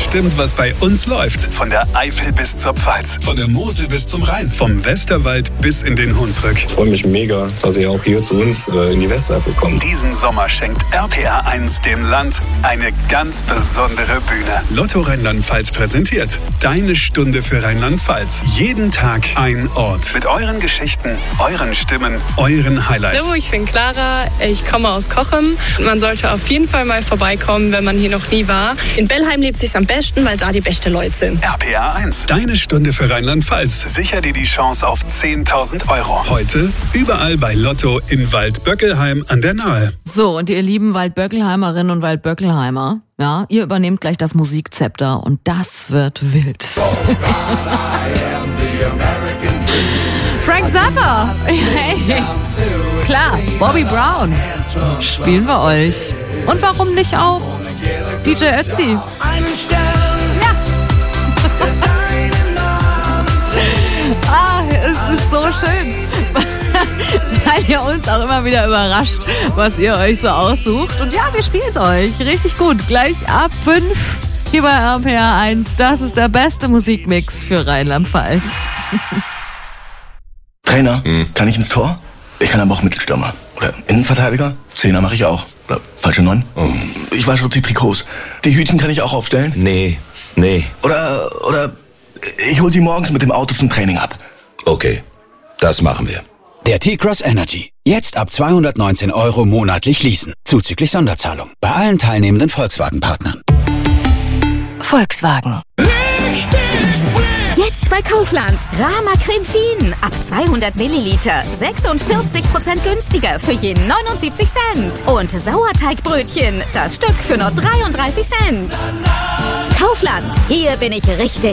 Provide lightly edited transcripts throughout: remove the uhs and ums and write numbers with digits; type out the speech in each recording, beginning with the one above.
bestimmt, was bei uns läuft. Von der Eifel bis zur Pfalz, von der Mosel bis zum Rhein, vom Westerwald bis in den Hunsrück. Ich freue mich mega, dass ihr auch hier zu uns in die Westeifel kommt. Diesen Sommer schenkt RPR 1 dem Land eine ganz besondere Bühne. Lotto Rheinland-Pfalz präsentiert Deine Stunde für Rheinland-Pfalz. Jeden Tag ein Ort. Mit euren Geschichten, euren Stimmen, euren Highlights. Hallo, ich bin Clara, ich komme aus Cochem. Man sollte auf jeden Fall mal vorbeikommen, wenn man hier noch nie war. In Bellheim lebt es sich am besten, weil da die besten Leute sind. RPR 1, Deine Stunde für Rheinland-Pfalz. Sicher dir die Chance auf 10.000 €. Heute überall bei Lotto in Waldböckelheim an der Nahe. So, und ihr lieben Waldböckelheimerinnen und Waldböckelheimer, ja, ihr übernehmt gleich das Musikzepter und das wird wild. Frank Zappa, hey, klar, Bobby Brown, spielen wir euch. Und warum nicht auch DJ Ötzi? Ja. Es ist so schön, weil ihr uns auch immer wieder überrascht, was ihr euch so aussucht. Und ja, wir spielen es euch richtig gut. Gleich ab 5 hier bei RPR 1. Das ist der beste Musikmix für Rheinland-Pfalz. Trainer, kann ich ins Tor? Ich kann aber auch Mittelstürmer. Oder Innenverteidiger? Zehner mache ich auch. Oder falsche 9? Ich wasche auch die Trikots. Die Hütchen kann ich auch aufstellen? Nee. Oder ich hol sie morgens mit dem Auto zum Training ab. Okay, das machen wir. Der T-Cross Energy. Jetzt ab 219 € monatlich leasen. Zuzüglich Sonderzahlung. Bei allen teilnehmenden Volkswagen-Partnern. Volkswagen. Jetzt bei Kaufland. Rama Creme Fien. Ab 200 Milliliter. 46% günstiger für jeden 79 Cent. Und Sauerteigbrötchen. Das Stück für nur 33 Cent. Kaufland. Hier bin ich richtig.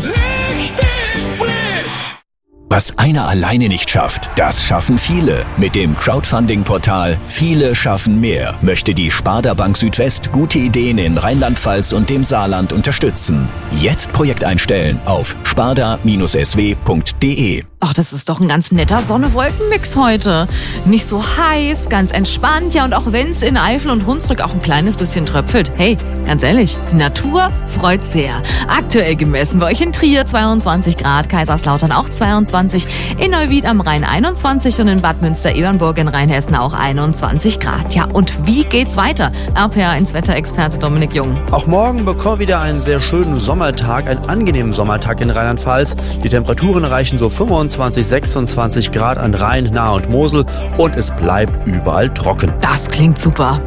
Was einer alleine nicht schafft, das schaffen viele. Mit dem Crowdfunding-Portal Viele schaffen mehr möchte die Sparda Bank Südwest gute Ideen in Rheinland-Pfalz und dem Saarland unterstützen. Jetzt Projekt einstellen auf sparda-sw.de. Ach, das ist doch ein ganz netter Sonne-Wolken-Mix heute. Nicht so heiß, ganz entspannt. Ja, und auch wenn es in Eifel und Hunsrück auch ein kleines bisschen tröpfelt. Hey, ganz ehrlich, die Natur freut sehr. Aktuell gemessen bei euch in Trier 22 Grad, Kaiserslautern auch 22, in Neuwied am Rhein 21 und in Bad Münster-Ebernburg in Rheinhessen auch 21 Grad. Ja, und wie geht's weiter? RPR1 Wetterexperte Dominik Jung. Auch morgen bekommen wir wieder einen sehr schönen Sommertag, einen angenehmen Sommertag in Rheinland-Pfalz. Die Temperaturen erreichen so 25, 26 Grad an Rhein, Nahe und Mosel und es bleibt überall trocken. Das klingt super.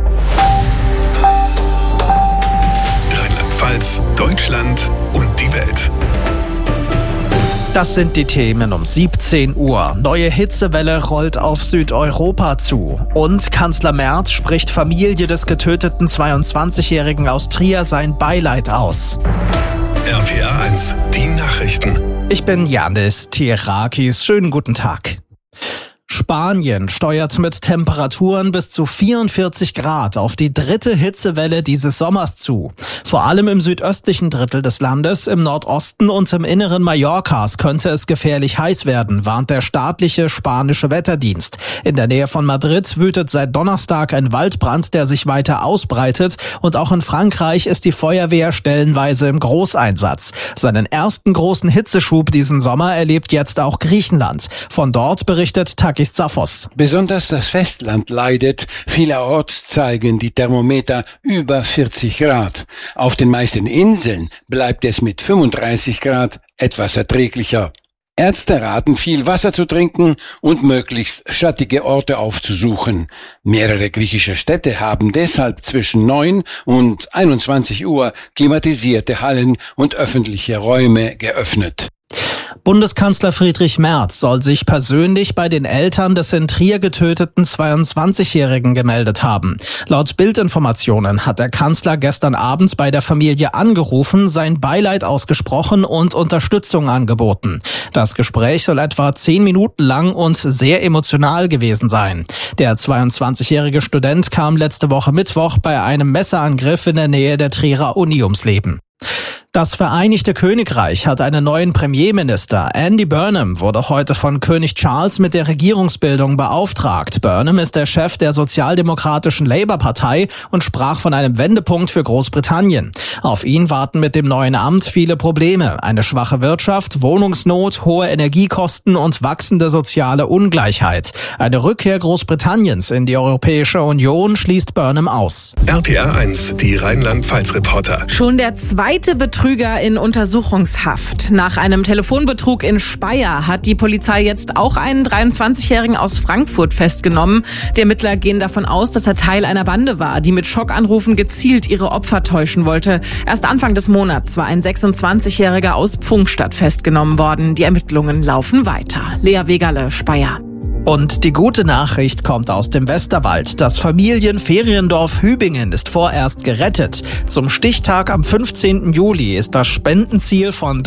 Rheinland-Pfalz, Deutschland und die Welt. Das sind die Themen um 17 Uhr. Neue Hitzewelle rollt auf Südeuropa zu. Und Kanzler Merz spricht Familie des getöteten 22-Jährigen aus Trier sein Beileid aus. RPR 1, die Nachrichten. Ich bin Janis Tierakis. Schönen guten Tag. Spanien steuert mit Temperaturen bis zu 44 Grad auf die dritte Hitzewelle dieses Sommers zu. Vor allem im südöstlichen Drittel des Landes, im Nordosten und im Inneren Mallorcas könnte es gefährlich heiß werden, warnt der staatliche spanische Wetterdienst. In der Nähe von Madrid wütet seit Donnerstag ein Waldbrand, der sich weiter ausbreitet. Und auch in Frankreich ist die Feuerwehr stellenweise im Großeinsatz. Seinen ersten großen Hitzeschub diesen Sommer erlebt jetzt auch Griechenland. Von dort berichtet Takis Zaphos. Besonders das Festland leidet. Vielerorts zeigen die Thermometer über 40 Grad. Auf den meisten Inseln bleibt es mit 35 Grad etwas erträglicher. Ärzte raten, viel Wasser zu trinken und möglichst schattige Orte aufzusuchen. Mehrere griechische Städte haben deshalb zwischen 9 und 21 Uhr klimatisierte Hallen und öffentliche Räume geöffnet. Bundeskanzler Friedrich Merz soll sich persönlich bei den Eltern des in Trier getöteten 22-Jährigen gemeldet haben. Laut Bildinformationen hat der Kanzler gestern Abend bei der Familie angerufen, sein Beileid ausgesprochen und Unterstützung angeboten. Das Gespräch soll etwa 10 Minuten lang und sehr emotional gewesen sein. Der 22-jährige Student kam letzte Woche Mittwoch bei einem Messerangriff in der Nähe der Trierer Uni ums Leben. Das Vereinigte Königreich hat einen neuen Premierminister. Andy Burnham wurde heute von König Charles mit der Regierungsbildung beauftragt. Burnham ist der Chef der sozialdemokratischen Labour-Partei und sprach von einem Wendepunkt für Großbritannien. Auf ihn warten mit dem neuen Amt viele Probleme. Eine schwache Wirtschaft, Wohnungsnot, hohe Energiekosten und wachsende soziale Ungleichheit. Eine Rückkehr Großbritanniens in die Europäische Union schließt Burnham aus. RPA 1, die Rheinland-Pfalz-Reporter. Schon der zweite Betrüger in Untersuchungshaft. Nach einem Telefonbetrug in Speyer hat die Polizei jetzt auch einen 23-Jährigen aus Frankfurt festgenommen. Die Ermittler gehen davon aus, dass er Teil einer Bande war, die mit Schockanrufen gezielt ihre Opfer täuschen wollte. Erst Anfang des Monats war ein 26-Jähriger aus Pfungstadt festgenommen worden. Die Ermittlungen laufen weiter. Lea Wegerle, Speyer. Und die gute Nachricht kommt aus dem Westerwald. Das Familienferiendorf Hübingen ist vorerst gerettet. Zum Stichtag am 15. Juli ist das Spendenziel von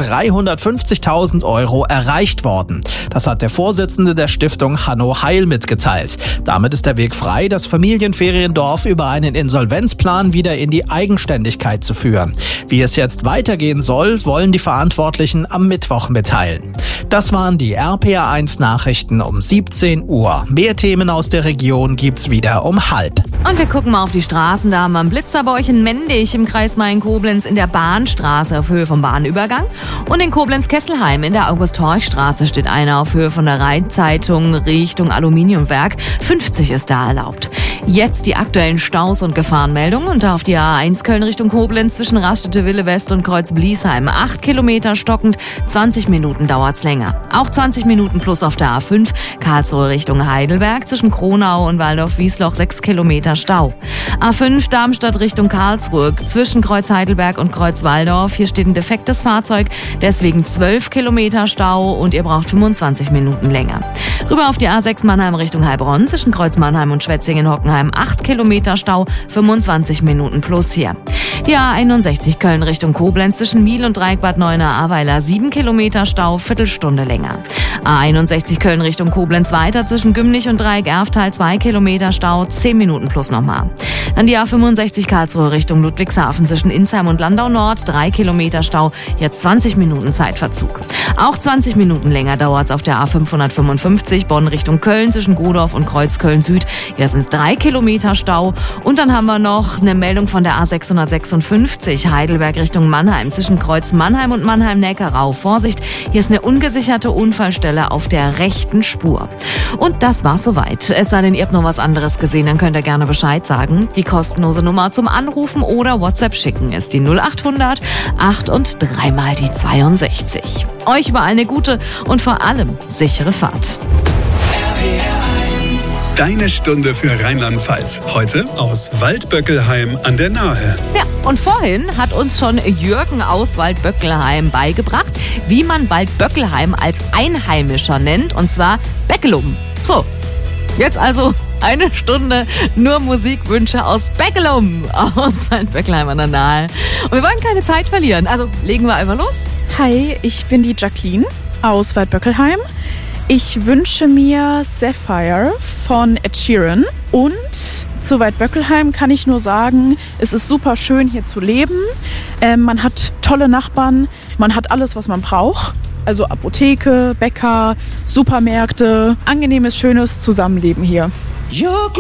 350.000 € erreicht worden. Das hat der Vorsitzende der Stiftung Hanno Heil mitgeteilt. Damit ist der Weg frei, das Familienferiendorf über einen Insolvenzplan wieder in die Eigenständigkeit zu führen. Wie es jetzt weitergehen soll, wollen die Verantwortlichen am Mittwoch mitteilen. Das waren die RPA 1 Nachrichten um 17 Uhr. Mehr Themen aus der Region gibt's wieder um 12:30. Und wir gucken mal auf die Straßen. Da haben wir einen Blitzer bei euch in Mendig im Kreis Main-Koblenz in der Bahnstraße auf Höhe vom Bahnübergang. Und in Koblenz-Kesselheim in der August-Horch-Straße steht einer auf Höhe von der Rheinzeitung Richtung Aluminiumwerk. 50 ist da erlaubt. Jetzt die aktuellen Staus und Gefahrenmeldungen. Und da auf die A1 Köln Richtung Koblenz zwischen Raststätte-Wille West und Kreuz-Bliesheim. 8 Kilometer stockend, 20 Minuten dauert's länger. Auch 20 Minuten plus auf der A5 Karlsruhe Richtung Heidelberg zwischen Kronau und Waldorf-Wiesloch 6 Kilometer Stau. A5 Darmstadt Richtung Karlsruhe zwischen Kreuz Heidelberg und Kreuz Waldorf. Hier steht ein defektes Fahrzeug, deswegen 12 Kilometer Stau und ihr braucht 25 Minuten länger. Rüber auf die A6 Mannheim Richtung Heilbronn zwischen Kreuz Mannheim und Schwetzingen-Hockenheim 8 Kilometer Stau, 25 Minuten plus hier. Die A61 Köln Richtung Koblenz zwischen Miel und Dreieck-Bad Neuenahr-Ahrweiler 7 Kilometer Stau, Viertelstunde länger. A61 Köln Richtung Koblenz weiter zwischen Gümnich und Dreieck-Erftal 2 Kilometer Stau, 10 Minuten plus nochmal. Dann die A65 Karlsruhe Richtung Ludwigshafen zwischen Insheim und Landau Nord 3 Kilometer Stau, jetzt 20 Minuten Zeitverzug. Auch 20 Minuten länger dauert's auf der A555 Bonn Richtung Köln zwischen Godorf und Kreuzköln Süd. Hier sind es 3 Kilometer Stau. Und dann haben wir noch eine Meldung von der A656 Heidelberg Richtung Mannheim zwischen Kreuz Mannheim und Mannheim-Neckarau. Vorsicht, hier ist eine ungesicherte Unfallstelle auf der rechten Spur. Und das war's soweit. Es sei denn, ihr habt noch was anderes gesehen, dann könnt ihr gerne Bescheid sagen. Die kostenlose Nummer zum Anrufen oder WhatsApp schicken ist die 0800 8 und 3 mal die 62. Euch überall eine gute und vor allem sichere Fahrt. Deine Stunde für Rheinland-Pfalz. Heute aus Waldböckelheim an der Nahe. Ja, und vorhin hat uns schon Jürgen aus Waldböckelheim beigebracht, wie man Waldböckelheim als Einheimischer nennt, und zwar Beckelum. So, jetzt also eine Stunde nur Musikwünsche aus Beckelum, aus Waldböckelheim an der Nahe. Und wir wollen keine Zeit verlieren, also legen wir einfach los. Hi, ich bin die Jacqueline aus Waldböckelheim. Ich wünsche mir Sapphire von Ed Sheeran. Und zu Waldböckelheim kann ich nur sagen, es ist super schön hier zu leben. Man hat tolle Nachbarn, man hat alles, was man braucht. Also Apotheke, Bäcker, Supermärkte, angenehmes, schönes Zusammenleben hier.